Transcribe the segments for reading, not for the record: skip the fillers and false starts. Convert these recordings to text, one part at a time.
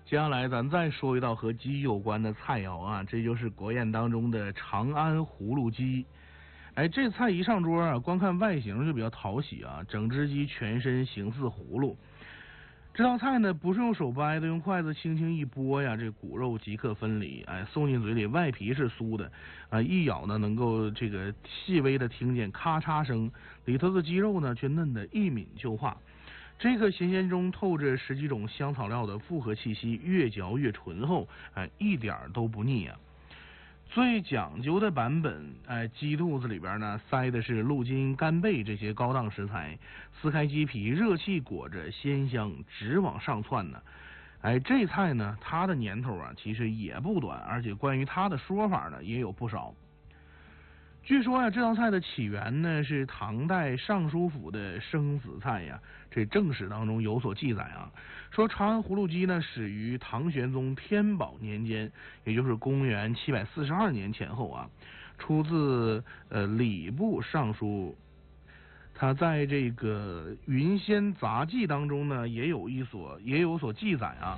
接下来咱再说一道和鸡有关的菜肴啊，这就是国宴当中的长安葫芦鸡。哎，这菜一上桌啊，光看外形就比较讨喜啊，整只鸡全身形似葫芦。这道菜呢，不是用手掰的，用筷子轻轻一拨呀，这骨肉即刻分离。哎，送进嘴里，外皮是酥的，啊，一咬呢，能够这个细微的听见咔嚓声，里头的鸡肉呢，却嫩得一抿就化。这个咸鲜中透着十几种香草料的复合气息，越嚼越醇厚，哎，一点都不腻啊。最讲究的版本，鸡肚子里边呢塞的是鹿筋、干贝这些高档食材，撕开鸡皮，热气裹着鲜香直往上窜呢。哎，这菜呢，它的年头啊其实也不短，而且关于它的说法呢也有不少。据说呀，这道菜的起源呢是唐代尚书府的生子菜呀。这正史当中有所记载啊，说长安葫芦鸡呢始于唐玄宗天宝年间，也就是公元742年前后啊，出自礼部尚书。他在这个《云仙杂记》当中呢，也有所记载啊。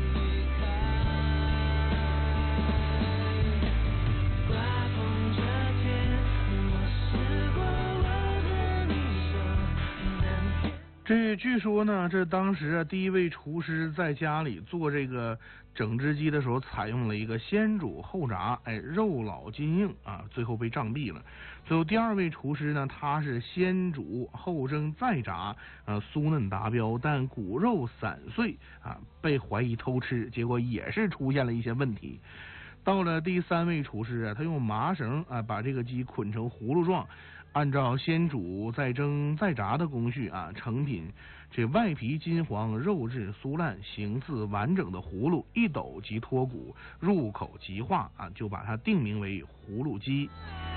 这据说呢，这当时啊，第一位厨师在家里做这个整只鸡的时候，采用了一个先煮后炸，哎，肉老筋硬啊，最后被杖毙了。最后第二位厨师呢，他是先煮后蒸再炸，酥嫩达标，但骨肉散碎啊，被怀疑偷吃，结果也是出现了一些问题。到了第三位厨师啊，他用麻绳啊把这个鸡捆成葫芦状，按照先煮再蒸再炸的工序啊，成品这外皮金黄，肉质酥烂，形似完整的葫芦，一抖即脱骨，入口即化啊，就把它定名为葫芦鸡。